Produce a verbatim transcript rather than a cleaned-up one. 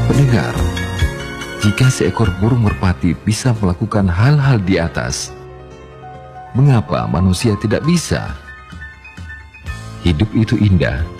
Pendengar, jika seekor burung merpati bisa melakukan hal-hal di atas, mengapa manusia tidak bisa? Hidup itu indah